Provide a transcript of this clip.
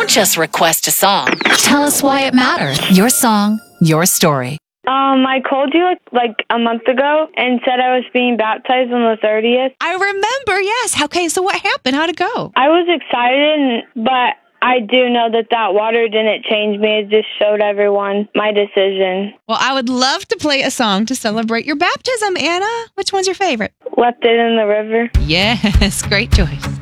Don't just request a song. Tell us why it matters. Your song, your story. I called you like a month ago and said I was being baptized on the 30th. I remember, yes. Okay, so what happened? How'd it go? I was excited, but I do know that water didn't change me. It just showed everyone my decision. Well, I would love to play a song to celebrate your baptism, Anna. Which one's your favorite? Left It in the River. Yes, great choice.